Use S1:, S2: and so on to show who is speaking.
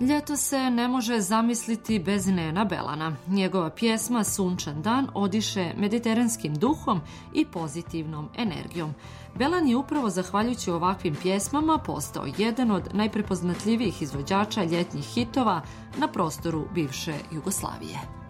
S1: Ljeto se ne može zamisliti bez Nena Belana. Njegova pjesma Sunčan dan odiše mediteranskim duhom i pozitivnom energijom. Belan je upravo zahvaljujući ovakvim pjesmama postao jedan od najprepoznatljivijih izvođača ljetnjih hitova na prostoru bivše Jugoslavije.